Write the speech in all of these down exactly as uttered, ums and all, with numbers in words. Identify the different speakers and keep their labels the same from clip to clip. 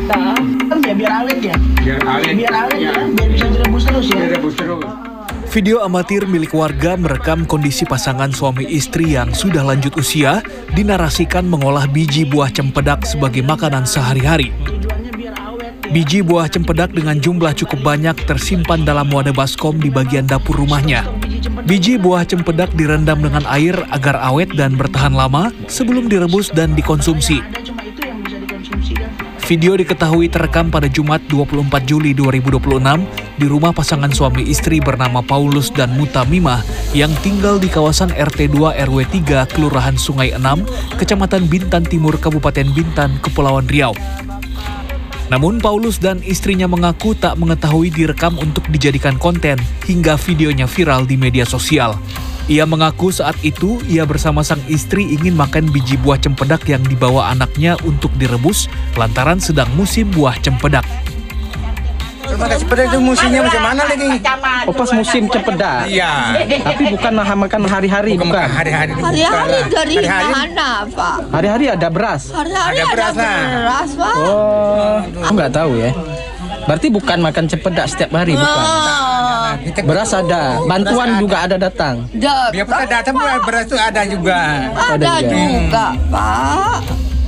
Speaker 1: Nah, ya biar awet ya.
Speaker 2: Biar awet.
Speaker 1: Biar awet ya, biar bisa direbus terus ya.
Speaker 2: Direbus terus.
Speaker 3: Video amatir milik warga merekam kondisi pasangan suami istri yang sudah lanjut usia dinarasikan mengolah biji buah cempedak sebagai makanan sehari-hari. Biji buah cempedak dengan jumlah cukup banyak tersimpan dalam wadah baskom di bagian dapur rumahnya. Biji buah cempedak direndam dengan air agar awet dan bertahan lama sebelum direbus dan dikonsumsi. Video diketahui terekam pada Jumat dua puluh empat Juli dua ribu dua puluh enam di rumah pasangan suami istri bernama Paulus dan Mutamimah yang tinggal di kawasan R T dua R W tiga Kelurahan Sungai enam, Kecamatan Bintan Timur, Kabupaten Bintan, Kepulauan Riau. Namun Paulus dan istrinya mengaku tak mengetahui direkam untuk dijadikan konten hingga videonya viral di media sosial. Ia mengaku saat itu ia bersama sang istri ingin makan biji buah cempedak yang dibawa anaknya untuk direbus lantaran sedang musim buah cempedak.
Speaker 4: Cempedak itu musimnya macam mana lagi? Oh, pas musim cempedak.
Speaker 2: Iya.
Speaker 4: Tapi bukan makan hari-hari, bukan.
Speaker 2: bukan. Hari-hari.
Speaker 5: Hari-hari dari
Speaker 2: Hari-hari.
Speaker 5: mana, Pak?
Speaker 4: Hari-hari ada beras.
Speaker 5: Hari-hari
Speaker 2: Ada
Speaker 5: ada
Speaker 2: beras lah.
Speaker 5: beras, Pak.
Speaker 4: Oh, aku nggak tahu ya. Berarti bukan makan cempedak setiap hari, bukan.
Speaker 5: Oh,
Speaker 4: Beras ada, bantuan juga ada datang.
Speaker 5: da-
Speaker 2: Biar pun datang beras itu ada juga.
Speaker 5: ada
Speaker 4: Ada juga.
Speaker 5: juga, Pak.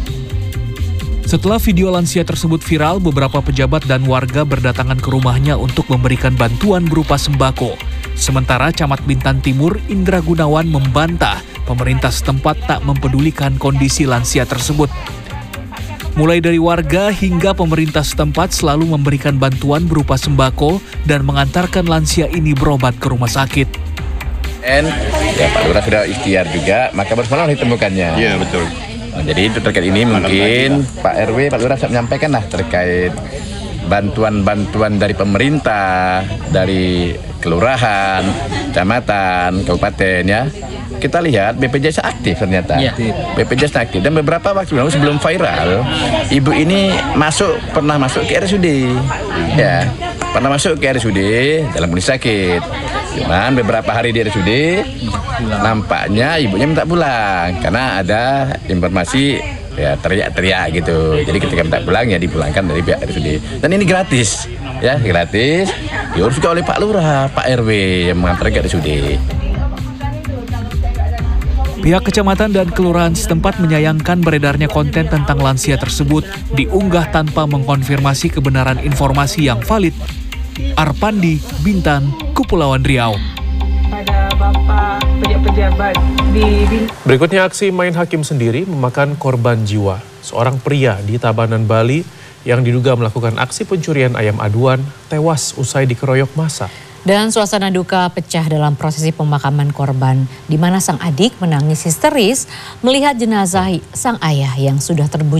Speaker 3: Setelah video lansia tersebut viral, beberapa pejabat dan warga berdatangan ke rumahnya untuk memberikan bantuan berupa sembako. Sementara Camat Bintan Timur, Indra Gunawan membantah pemerintah setempat tak mempedulikan kondisi lansia tersebut. Mulai dari warga hingga pemerintah setempat selalu memberikan bantuan berupa sembako dan mengantarkan lansia ini berobat ke rumah sakit.
Speaker 6: Dan ya Pak Lurah sudah ikhtiar juga, maka baru semalam ditemukannya.
Speaker 7: Iya betul.
Speaker 6: Nah, jadi itu terkait ini mungkin Pak R W, Pak Lurah bisa menyampaikan lah terkait bantuan-bantuan dari pemerintah, dari kelurahan, kecamatan, kabupaten ya. Kita lihat B P J S aktif ternyata.
Speaker 4: Ya.
Speaker 6: B P J S aktif dan beberapa waktu lalu sebelum viral, ibu ini masuk pernah masuk ke R S U D. Ya, pernah masuk ke R S U D dalam kondisi sakit. Cuman beberapa hari di R S U D nampaknya ibunya minta pulang karena ada informasi ya teriak-teriak gitu. Jadi ketika minta pulang ya dipulangkan dari pihak R S U D. Dan ini gratis, ya gratis. Diurus juga oleh Pak Lurah, Pak R W yang mengantar ke R S U D.
Speaker 3: Pihak kecamatan dan kelurahan setempat menyayangkan beredarnya konten tentang lansia tersebut diunggah tanpa mengkonfirmasi kebenaran informasi yang valid. Arpandi, Bintan, Kepulauan Riau.
Speaker 1: Pada Bapak pejabat-pejabat di Bintan.
Speaker 8: Berikutnya aksi main hakim sendiri memakan korban jiwa. Seorang pria di Tabanan, Bali yang diduga melakukan aksi pencurian ayam aduan tewas usai dikeroyok massa.
Speaker 9: Dan suasana duka pecah dalam prosesi pemakaman korban, di mana sang adik menangis histeris melihat jenazah sang ayah yang sudah terbujur